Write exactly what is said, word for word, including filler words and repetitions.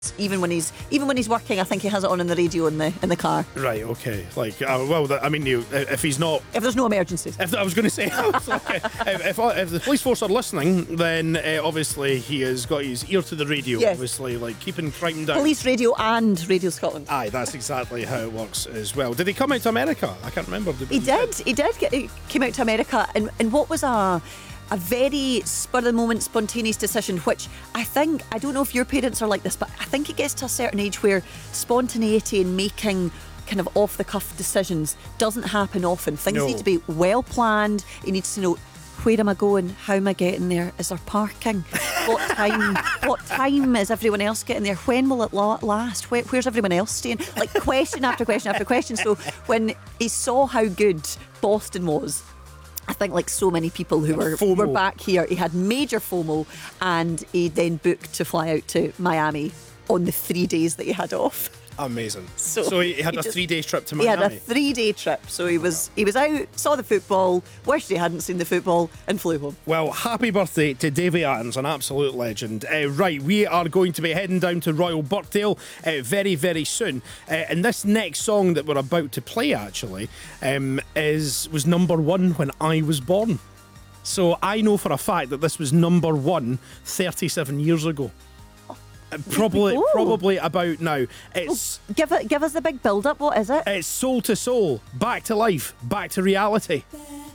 Even when he's even when he's working, I think he has it on in the radio in the in the car. Right, okay. Like, uh, well, that, I mean, you, if he's not... If there's no emergencies. If I was going to say, okay, if, if, if the police force are listening, then uh, obviously he has got his ear to the radio, yes. obviously, like keeping crime down. Police radio and Radio Scotland. Aye, that's exactly how it works as well. Did he come out to America? I can't remember. Did he, he did. He did. Get, he came out to America, and, and what was a... a very spur-of-the-moment, spontaneous decision, which I think, I don't know if your parents are like this, but I think it gets to a certain age where spontaneity and making kind of off-the-cuff decisions doesn't happen often. Things no. need to be well-planned. He needs to know, where am I going? How am I getting there? Is there parking? What time What time is everyone else getting there? When will it la- last? Where, where's everyone else staying? Like, question after question after question. So when he saw how good Boston was, I think, like so many people who were, were back here, he had major FOMO, and he then booked to fly out to Miami on the three days that he had off. Amazing. So, so he had he a just, three-day trip to Miami? He had a three-day trip. So he was he was out, saw the football, wished he hadn't seen the football, and flew home. Well, happy birthday to Davy Adams, an absolute legend. Uh, right, we are going to be heading down to Royal Birkdale uh, very, very soon. Uh, and this next song that we're about to play, actually, um, is was number one when I was born. So I know for a fact that this was number one thirty-seven years ago. Probably, probably about now. It's well, give it, give us the big build-up. What is it? It's Soul to Soul, Back to Life, Back to Reality.